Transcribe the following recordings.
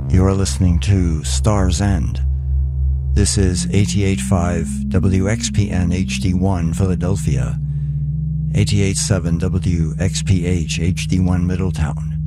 You're listening to Star's End. This is 88.5 WXPN HD1 Philadelphia, 88.7 WXPH HD1 Middletown,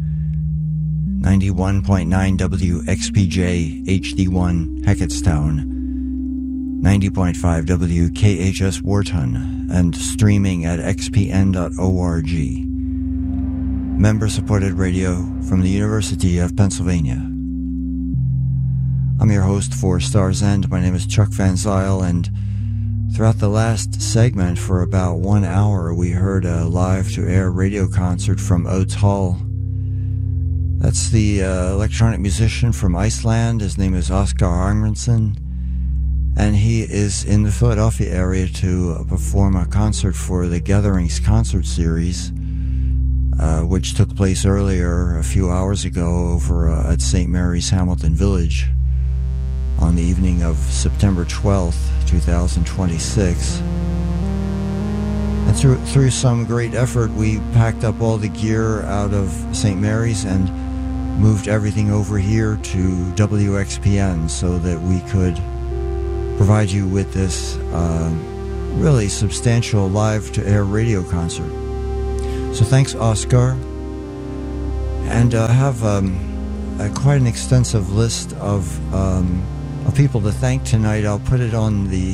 91.9 WXPJ HD1 Hackettstown, 90.5 WKHS Wharton, and streaming at xpn.org. Member-supported radio from the University of Pennsylvania. I'm your host for Star's End. My name is Chuck Van Zyl, and throughout the last segment for about 1 hour, we heard a live-to-air radio concert from Oates Hall. That's the electronic musician from Iceland. His name is Oskar Arngrímsson, and he is in the Philadelphia area to perform a concert for the Gatherings concert series, which took place earlier, a few hours ago, over at St. Mary's Hamilton Village on the evening of September 12th, 2026. And through some great effort, we packed up all the gear out of St. Mary's and moved everything over here to WXPN so that we could provide you with this really substantial live-to-air radio concert. So thanks, Oskar. And I have quite an extensive list of people to thank tonight. I'll put it on the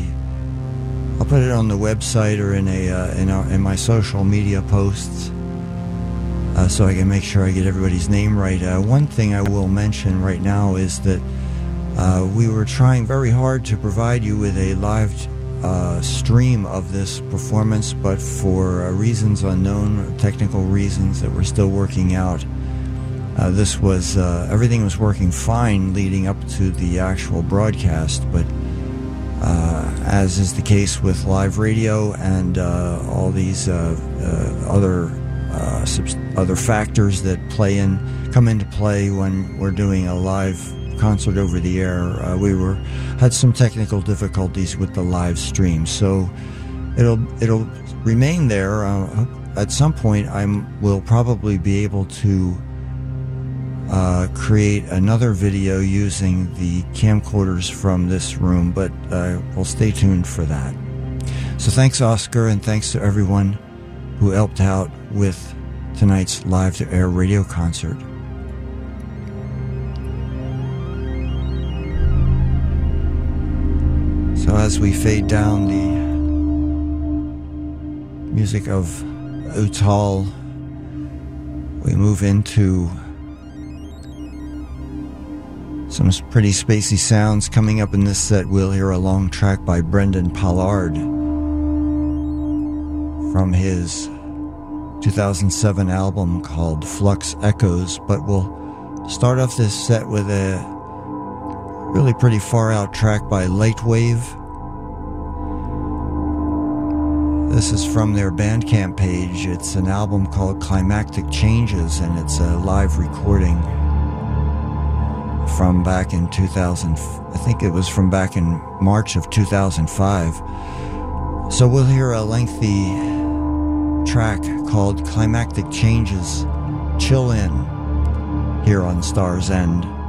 website or in my social media posts, so I can make sure I get everybody's name right. One thing I will mention right now is that we were trying very hard to provide you with a live stream of this performance, but for reasons unknown, technical reasons that we're still working out, this was everything was working fine leading up to the actual broadcast, but as is the case with live radio and all these other factors that come into play when we're doing a live concert over the air, we had some technical difficulties with the live stream, so it'll remain there. At some point, we'll probably be able to create another video using the camcorders from this room, but we'll stay tuned for that. So thanks, Oskar, and thanks to everyone who helped out with tonight's live-to-air radio concert. So as we fade down the music of Oates Hall, we move into some pretty spacey sounds. Coming up in this set, we'll hear a long track by Brendan Pollard from his 2007 album called Flux Echoes, but we'll start off this set with a really pretty far out track by Lightwave. This is from their Bandcamp page. It's an album called Climactic Changes, and it's a live recording from back in 2000. I think it was from back in March of 2005. So we'll hear a lengthy track called Climactic Changes, Chill In, here on Star's End.